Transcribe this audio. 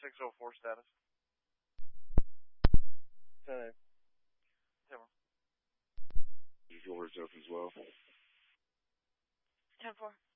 604 status. 10. 10. Usual reserve as well. 10-4.